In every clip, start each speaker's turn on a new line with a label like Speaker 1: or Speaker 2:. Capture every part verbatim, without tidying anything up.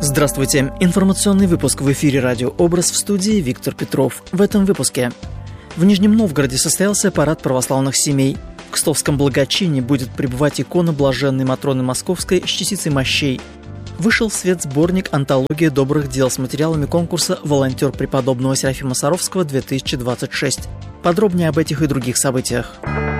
Speaker 1: Здравствуйте. Информационный выпуск в эфире «Радио Образ», в студии Виктор Петров. В этом выпуске. В Нижнем Новгороде состоялся парад православных семей. В Кстовском благочине будет пребывать икона блаженной Матроны Московской с частицей мощей. Вышел в свет сборник «Антология добрых дел» с материалами конкурса «Волонтер преподобного Серафима Саровского-две тысячи двадцать шесть». Подробнее об этих и других событиях.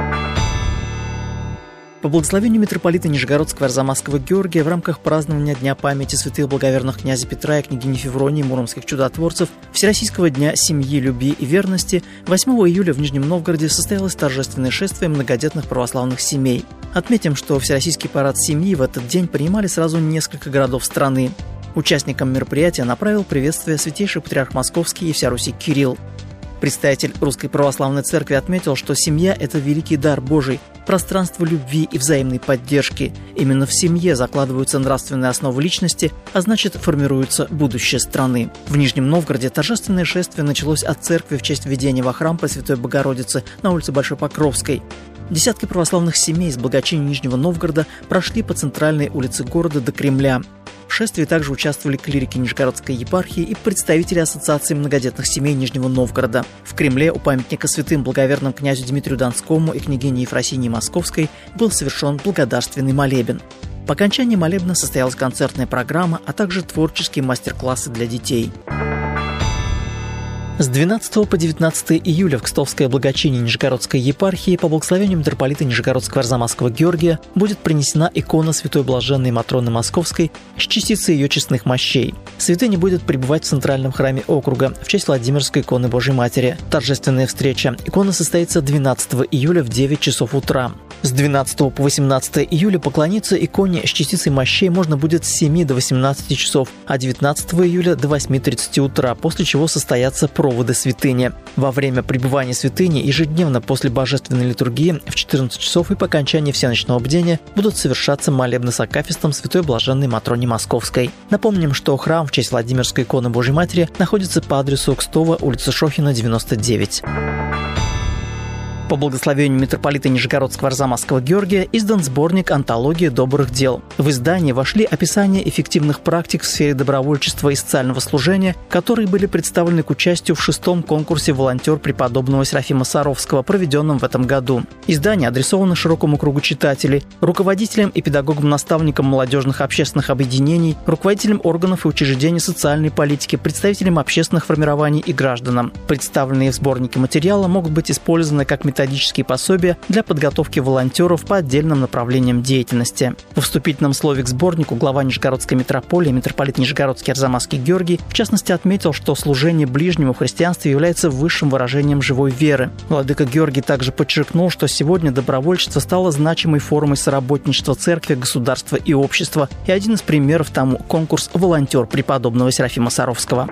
Speaker 1: По благословению митрополита Нижегородского и Арзамасского Георгия в рамках празднования Дня памяти святых благоверных князя Петра и княгини Февронии муромских чудотворцев Всероссийского дня семьи, любви и верности восьмого июля в Нижнем Новгороде состоялось торжественное шествие многодетных православных семей. Отметим, что Всероссийский парад семьи в этот день принимали сразу несколько городов страны. Участникам мероприятия направил приветствие святейший патриарх Московский и вся Руси Кирилл. Представитель Русской Православной Церкви отметил, что семья – это великий дар Божий, пространство любви и взаимной поддержки. Именно в семье закладываются нравственные основы личности, а значит, формируется будущее страны. В Нижнем Новгороде торжественное шествие началось от церкви в честь введения во храм Пресвятой Богородицы на улице Большой Покровской. Десятки православных семей из благочиния Нижнего Новгорода прошли по центральной улице города до Кремля. В шествии также участвовали клирики Нижегородской епархии и представители Ассоциации многодетных семей Нижнего Новгорода. В Кремле у памятника святым благоверным князю Дмитрию Донскому и княгине Ефросинии Московской был совершен благодарственный молебен. По окончании молебна состоялась концертная программа, а также творческие мастер-классы для детей. С двенадцатого по девятнадцатое июля в Кстовское благочиние Нижегородской епархии по благословению митрополита Нижегородского и Арзамасского Георгия будет принесена икона святой блаженной Матроны Московской с частицей ее честных мощей. Святыня будет пребывать в центральном храме округа в честь Владимирской иконы Божьей Матери. Торжественная встреча. Икона состоится двенадцатого июля в девять часов утра. С двенадцатого по восемнадцатое июля поклониться иконе с частицей мощей можно будет с семи до восемнадцати часов, а девятнадцатого июля до восьми тридцати утра, после чего состоятся проводы святыни. Во время пребывания святыни ежедневно после божественной литургии в четырнадцать часов и по окончании всеночного бдения будут совершаться молебны с акафистом святой блаженной Матроне Московской. Напомним, что храм в честь Владимирской иконы Божьей Матери находится по адресу Кстово, улица Шохина, девяносто девять. По благословению митрополита Нижегородского и Арзамасского Георгия издан сборник «Антология добрых дел». В издании вошли описания эффективных практик в сфере добровольчества и социального служения, которые были представлены к участию в шестом конкурсе «Волонтер преподобного Серафима Саровского», проведенном в этом году. Издание адресовано широкому кругу читателей, руководителям и педагогам-наставникам молодежных общественных объединений, руководителям органов и учреждений социальной политики, представителям общественных формирований и гражданам. Представленные в сборнике материалы могут быть использованы как методические методические пособия для подготовки волонтеров по отдельным направлениям деятельности. В вступительном слове к сборнику глава Нижегородской митрополии, митрополит Нижегородский и Арзамасский Георгий, в частности отметил, что служение ближнему в христианстве является высшим выражением живой веры. Владыка Георгий также подчеркнул, что сегодня добровольчество стало значимой формой соработничества церкви, государства и общества, и один из примеров тому – конкурс «Волонтер преподобного Серафима Саровского».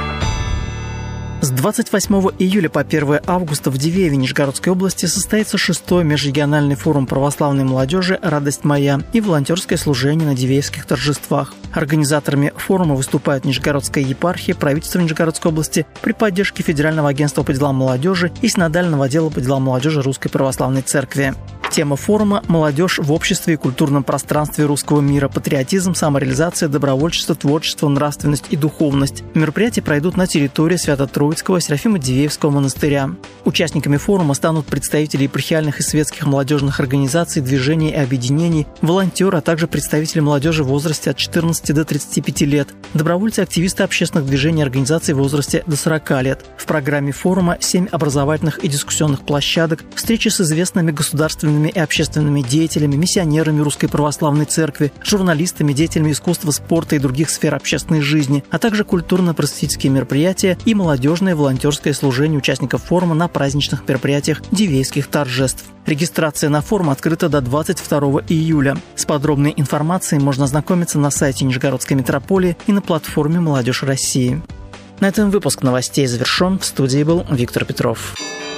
Speaker 1: С двадцать восьмого июля по первое августа в Дивееве Нижегородской области состоится шестой межрегиональный форум православной молодежи «Радость моя» и волонтерское служение на Дивеевских торжествах. Организаторами форума выступают Нижегородская епархия, правительство Нижегородской области при поддержке Федерального агентства по делам молодежи и Синодального отдела по делам молодежи Русской Православной Церкви. Тема форума – «Молодежь в обществе и культурном пространстве русского мира. Патриотизм, самореализация, добровольчество, творчество, нравственность и духовность». Мероприятия пройдут на территории Свято-Троицкого Серафимо-Дивеевского монастыря. Участниками форума станут представители епархиальных и светских молодежных организаций, движений и объединений, волонтеры, а также представители молодежи в возрасте от четырнадцати до тридцати пяти лет, добровольцы, активисты общественных движений и организаций в возрасте до сорока лет. В программе форума семь образовательных и дискуссионных площадок, встречи с известными государственными и общественными деятелями, миссионерами Русской Православной Церкви, журналистами, деятелями искусства, спорта и других сфер общественной жизни, а также культурно-просветительские мероприятия и молодежное волонтерское служение участников форума на праздничных мероприятиях Дивеевских торжеств. Регистрация на форум открыта до двадцать второго июля. С подробной информацией можно ознакомиться на сайте Нижегородской митрополии и на платформе «Молодежь России». На этом выпуск новостей завершен. В студии был Виктор Петров.